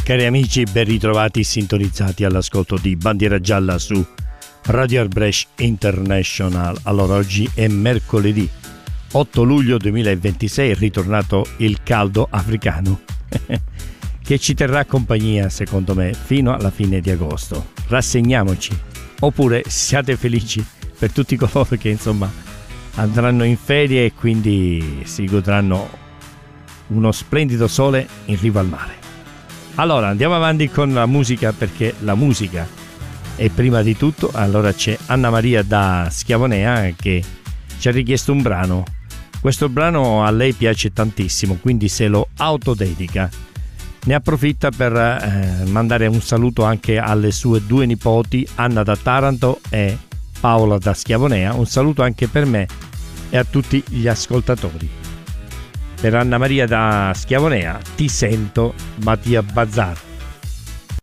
Cari amici, ben ritrovati sintonizzati all'ascolto di Bandiera Gialla su Radio Arbrecht International. Allora, oggi è mercoledì 8 luglio 2026, è ritornato il caldo africano che ci terrà compagnia, secondo me, fino alla fine di agosto. Rassegniamoci, oppure siate felici per tutti coloro che insomma andranno in ferie e quindi si godranno uno splendido sole in riva al mare. Allora andiamo avanti con la musica, perché la musica è prima di tutto. Allora c'è Anna Maria da Schiavonea che ci ha richiesto un brano. Questo brano a lei piace tantissimo, quindi se lo autodedica. Ne approfitta per mandare un saluto anche alle sue due nipoti, Anna da Taranto e Paola da Schiavonea. Un saluto anche per me e a tutti gli ascoltatori. Per Anna Maria da Schiavonea, Ti sento, Mattia Bazzar.